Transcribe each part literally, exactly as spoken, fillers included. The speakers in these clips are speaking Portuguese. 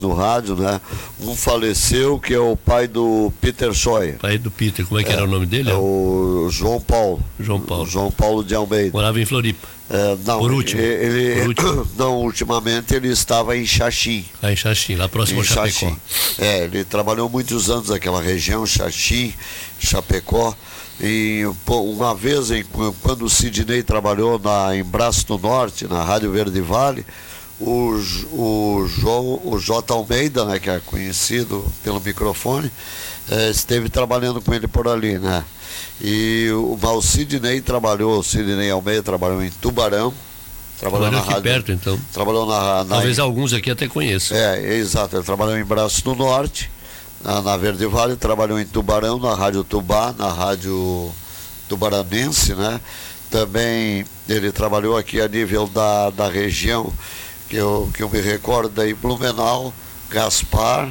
no rádio, né? Um faleceu, que é o pai do Peter Scheuer. Pai do Peter, como é que é, era o nome dele? É o João Paulo. João Paulo. João Paulo de Almeida. Morava em Floripa. É, não, Por último. Ele, Por último. Não, ultimamente ele estava em Xaxim. Ah, em Xaxim, lá próximo a Chapecó. É, ele trabalhou muitos anos naquela região, Xaxim, Chapecó. E uma vez, em, quando o Sidney trabalhou na, em Braço do Norte, na Rádio Verde Vale, o, o, João, o J. Almeida, né, que é conhecido pelo microfone, é, esteve trabalhando com ele por ali, né? E o, o Sidney trabalhou, o Sidney Almeida trabalhou em Tubarão. Trabalhou, trabalhou na aqui rádio, perto, então. Trabalhou na, na Talvez em, alguns aqui até conheçam. É, é, exato. Ele trabalhou em Braço do Norte, na, na Verde Vale, trabalhou em Tubarão, na Rádio Tubá, na Rádio Tubaranense, né? Também ele trabalhou aqui a nível da, da região, que eu, que eu me recordo, aí Blumenau, Gaspar,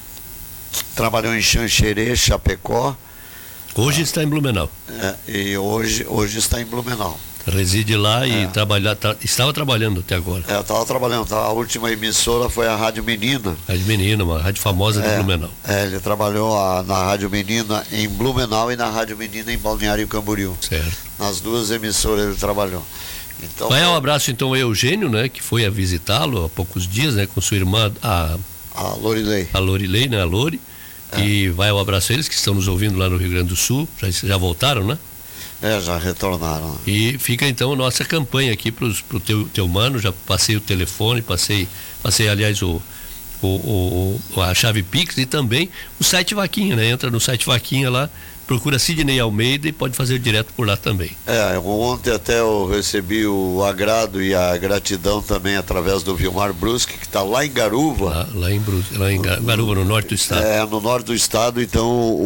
trabalhou em Xanxerê, Chapecó. Hoje ah, está em Blumenau. É, e hoje, hoje está em Blumenau. Reside lá e é. trabalha, tra, estava trabalhando até agora. É, estava trabalhando. Tá? A última emissora foi a Rádio Menina. Rádio Menina, uma rádio famosa de é, Blumenau. É, ele trabalhou a, na Rádio Menina em Blumenau e na Rádio Menina em Balneário Camboriú. Certo. Nas duas emissoras ele trabalhou. Então, vai um abraço então ao Eugênio, né, que foi a visitá-lo há poucos dias, né, com sua irmã, a, a Lorilei. A Lorilei, né, a Lori. É. E vai um abraço a eles que estão nos ouvindo lá no Rio Grande do Sul. Já, já voltaram, né? É, já retornaram. E fica então a nossa campanha aqui para o teu, teu mano. Já passei o telefone, passei, passei aliás o, o, o, o, a chave Pix e também o site Vaquinha, né? Entra no site Vaquinha lá, procura Sidney Almeida e pode fazer direto por lá também. É, ontem até eu recebi o agrado e a gratidão também através do Vilmar Brusque, que está lá em Garuva. Lá, lá, em Brusque, lá em Garuva, no norte do estado. É, no norte do estado. Então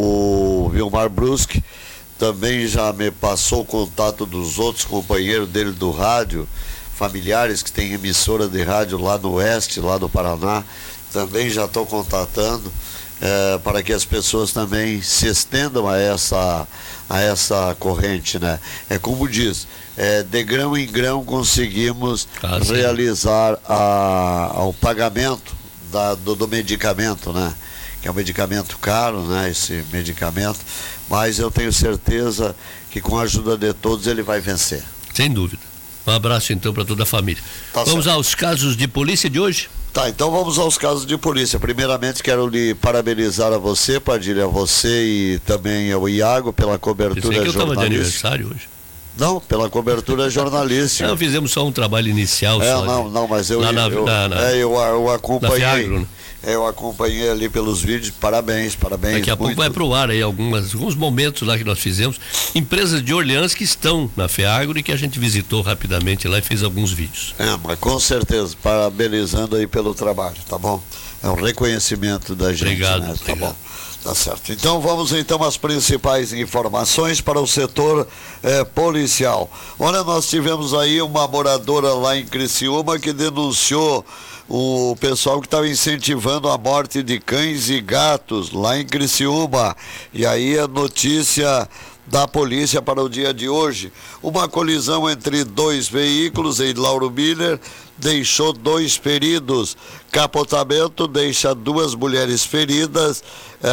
o Vilmar Brusque também já me passou o contato dos outros companheiros dele do rádio, familiares que têm emissora de rádio lá no oeste, lá do Paraná. Também já estou contatando. É, para que as pessoas também se estendam a essa, a essa corrente, né? É como diz, é, de grão em grão conseguimos ah, realizar a, a, o pagamento da, do, do medicamento, né? Que é um medicamento caro, né? Esse medicamento, mas eu tenho certeza que com a ajuda de todos ele vai vencer. Sem dúvida. Um abraço então para toda a família. Tá Vamos certo. aos casos de polícia de hoje? Tá, então vamos aos casos de polícia. Primeiramente quero lhe parabenizar a você, Padilha, a você e também ao Iago pela cobertura jornalística. Eu estava de aniversário hoje. Não, pela cobertura jornalística. Não, fizemos só um trabalho inicial. É, só não, de... não, mas eu, na, eu, na, na, é, eu, eu acompanhei. na Fiagro, né? Eu acompanhei ali pelos vídeos, parabéns, parabéns. Daqui a muito. pouco vai pro ar aí algumas, alguns momentos lá que nós fizemos. Empresas de Orleans que estão na FEAGRO e que a gente visitou rapidamente lá e fez alguns vídeos. É, mas com certeza, parabenizando aí pelo trabalho, tá bom? É um reconhecimento da gente. Obrigado, né? Tá obrigado. bom. Tá certo. Então vamos então às principais informações para o setor eh, policial. Olha, nós tivemos aí uma moradora lá em Criciúma que denunciou o pessoal que estava incentivando a morte de cães e gatos lá em Criciúma. E aí a notícia da polícia para o dia de hoje. Uma colisão entre dois veículos em Lauro Miller deixou dois feridos. Capotamento deixa duas mulheres feridas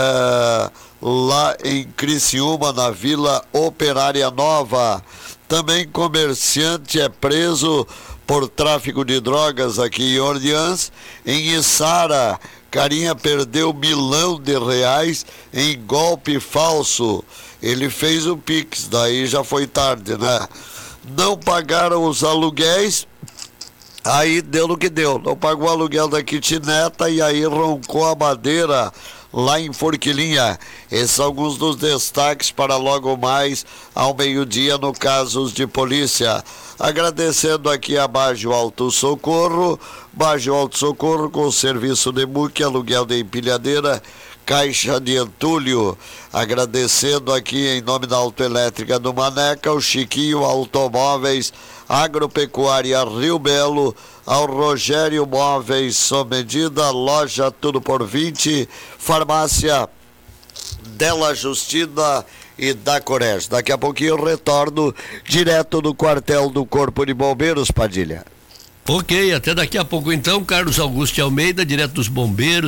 é, lá em Criciúma, na Vila Operária Nova. Também comerciante é preso por tráfico de drogas aqui em Orleans. Em Içara, carinha perdeu milão de reais em golpe falso. Ele fez o Pix, daí já foi tarde, né? Não pagaram os aluguéis, aí deu no que deu. Não pagou o aluguel da kitneta e aí roncou a madeira lá em Forquilinha. Esses são alguns dos destaques para logo mais ao meio-dia no Casos de Polícia. Agradecendo aqui a Bajo Alto Socorro, Bajo Alto Socorro com serviço de muque, aluguel de empilhadeira, caixa de entulho. Agradecendo aqui em nome da Autoelétrica do Maneca, o Chiquinho Automóveis, Agropecuária Rio Belo, ao Rogério Móveis sob medida, loja Tudo por vinte, farmácia Della Justina e da Corés. Daqui a pouquinho eu retorno direto do quartel do Corpo de Bombeiros, Padilha. Ok, até daqui a pouco então, Carlos Augusto de Almeida, direto dos bombeiros.